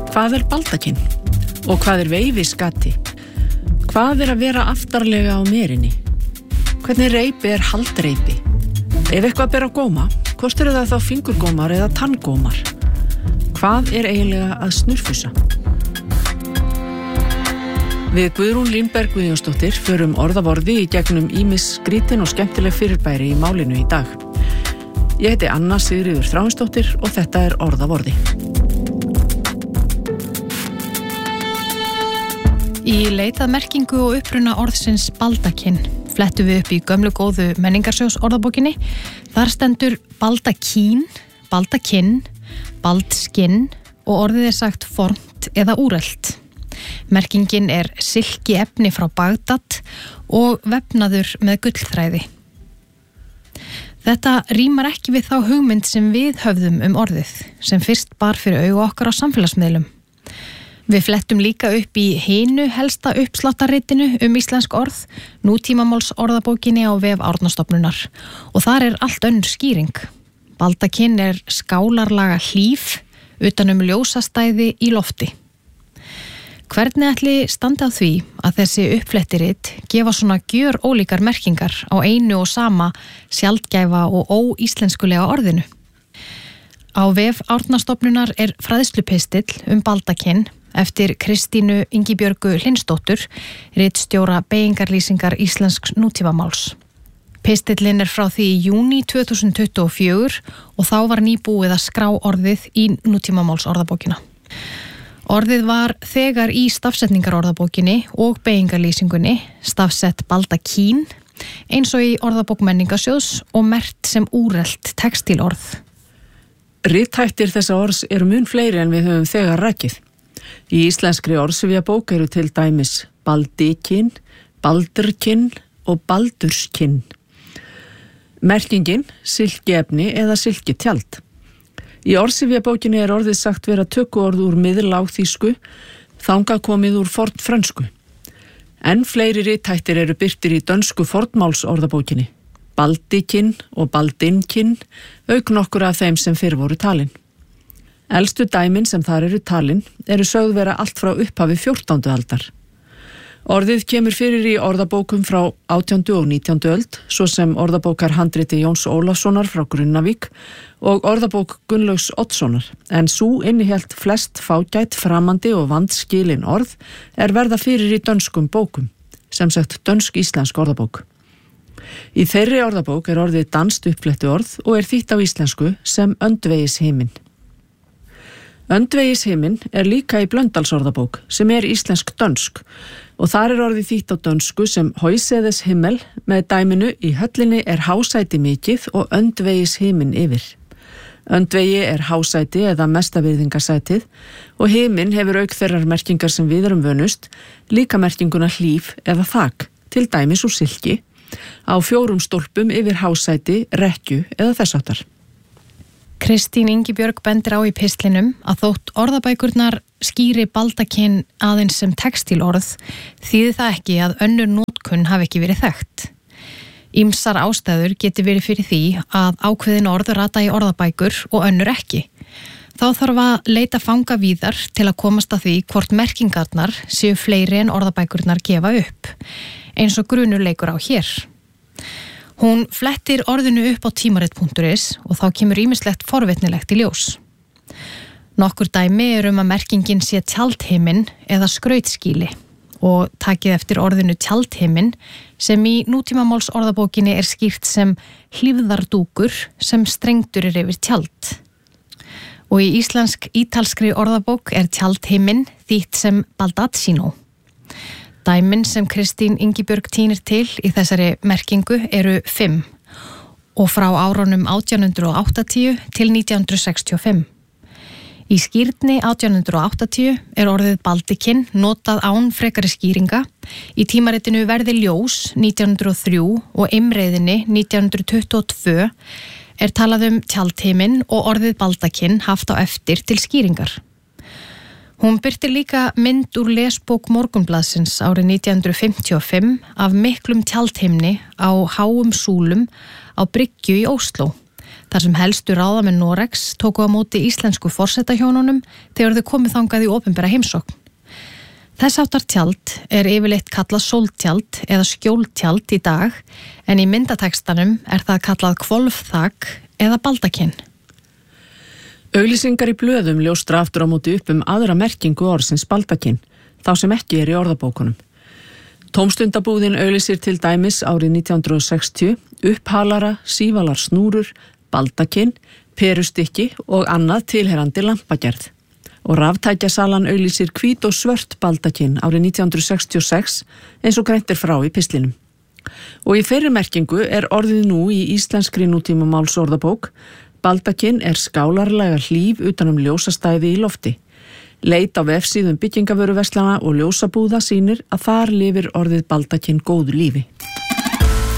Hvað er baldakinn? Og hvað er veifiskati? Hvað er að vera aftarlega á merinni? Hvernig reipi er haldreipi? Ef eitthvað ber á góma, hvort eru það þá fingurgómar eða tanngómar? Hvað er eiginlega að snurfusa? Við Guðrún Línberg Guðjónsdóttir förum orðavorði í gegnum ýmis skrítin og skemmtileg fyrirbæri í málinu í dag. Ég heiti Anna Sigríður Þráinsdóttir og þetta er orðavorði. Í leitað merkingu og uppruna orðsins baldakinn flettum við upp í gömlu góðu menningarsjóðs orðabókinni. Þar stendur baldakín, baldakinn, baldskinn og orðið er sagt fornt eða úrelt. Merkingin er silki efni frá Bagdad og vefnaður með gullþræði. Þetta rímar ekki við þá hugmynd sem við höfðum orðið, sem fyrst bar fyrir augu okkar á samfélagsmiðlum. Við flettum líka upp í hinu helsta uppsláttarritinu íslensk orð, nútímamáls orðabókinni á vef Árnastofnunar. Og þar er allt önnur skýring. Baldakinn er skálarlaga hlíf utan ljósastæði í lofti. Hvernig ætli standi á því að þessi uppflettirit gefa svona gjör ólíkar merkingar á einu og sama sjaldgæfa og óíslenskulega orðinu? Á vef Árnastofnunar er fræðslupistill baldakinn eftir Kristínu Ingibjörgu Hlynsdóttur, ritstjóra beygingarlýsingar íslensks nútímamáls. Pistillinn er frá því í júní 2024 og þá var nýbúið að skrá orðið í nútímamáls orðabókina. Orðið var þegar í stafsetningarorðabókinni og beygingarlýsingunni stafsett baldakín, eins og í orðabók menningarsjóðs og merkt sem úrelt textílorð. Rithættir þessa orðs eru mun fleiri en við höfum þegar rakið. Í íslenskri orðsifjabók eru til dæmis baldikinn, baldurkinn og baldurskinn. Merkingin, silkiefni eða silkitjald. Í orðsifjabókinni er orðið sagt vera tökuorð úr miðlágþýsku, þangað komið úr fornfrönsku. Enn fleiri rithættir eru birtir í dönsku fornmálsorðabókinni, baldikinn og baldinkinn, auk nokkur af þeim sem fyrr voru talin. Elstu dæmin sem þar eru talin eru sögð vera allt frá upphafi 14. aldar. Orðið kemur fyrir í orðabókum frá 18. og 19. öld, svo sem orðabókarhandriti Jóns Ólafssonar frá Grunnavík og orðabók Gunnlaugs Oddssonar, en sú innihélt flest fágæt, framandi og vandskilin orð er verða fyrir í dönskum bókum, sem sagt dönsk-íslensk orðabók. Í þeirri orðabók er orðið danskt uppflettu orð og er þýtt á íslensku sem öndvegishiminn. Öndvegishiminn er líka í Blöndalsorðabók sem er íslensk-dönsk og þar er orðið þýtt á dönsku sem højsæðishimmel með dæminu í höllinni er hásæti mikið og öndvegishiminn yfir. Öndvegi er hásæti eða mestavirðingarsætið og himinn hefur auk þeirrar merkingar sem við erum vönust líka merkinguna hlíf eða þak, til dæmis úr silki, á 4 stólpum yfir hásæti, rekkju eða þessáttar. Kristín Ingibjörg bendir á í pistlinum að þótt orðabækurnar skýri baldakinn aðeins sem textílorð þýðir það ekki að önnur notkun hafi ekki verið þekkt. Ýmsar ástæður geti verið fyrir því að ákveðin orð rata í orðabækur og önnur ekki. Þá þarf að leita fanga víðar til að komast að því hvort merkingarnar séu fleiri en orðabækurnar gefa upp, eins og grunur leikur á hér. Hún flettir orðinu upp á tímarit.is og þá kemur ýmislegt forvitnilegt í ljós. Nokkur dæmi er að merkingin sé tjaldhiminn eða skrautskýli og takið eftir orðinu tjaldhiminn sem í nútímamáls orðabókinni er skýrt sem hlífðardúkur sem strengdur er yfir tjald. Og í íslensk-ítalskri orðabók er tjaldhiminn þýtt sem baldacchino. Dæmin sem Kristín Ingibjörg tínir til í þessari merkingu eru 5 og frá árunum 1880 til 1965. Í skýrni 1880 er orðið baldikinn notað án frekari skýringa, í tímaritinu Verði ljós 1903 og Imreiðinni 1922 er talað tjaldhiminn og orðið baldakinn haft á eftir til skýringar. Hún birtir líka mynd úr lesbók Morgunblaðsins árið 1955 af miklum tjaldhimni á háum súlum á bryggju í Ósló. þar sem helstu ráðamenn Noregs tóku á móti íslensku forsetahjónunum þegar þau komið þangað í opinbera heimsókn. Þess áttar tjald yfirleitt kallað sóltjald eða skjóltjald í dag, en í myndatextanum það kallað hvolfþak eða baldakinn. Auglýsingar í blöðum ljóstra aftur á móti upp aðra merkingu orðsins baldakinn, þá sem ekki í orðabókunum. Tómstundabúðin auglýsir til dæmis árið 1960 upphalara, sívalar snúrur, baldakinn, perustykki og annað tilherandi lampagerð. Og raftækjasalan auglýsir hvít og svört baldakinn árið 1966 eins og greint frá í pistlinum. Og í þeirri merkingu orðið nú í íslenskri nútíma málsorðabók. Baldakinn skálarlega hlíf utan ljósastæði í lofti. Leit á vefsíðum byggingavöruverslana og ljósabúða sýnir að þar lifir orðið baldakinn góðu lífi.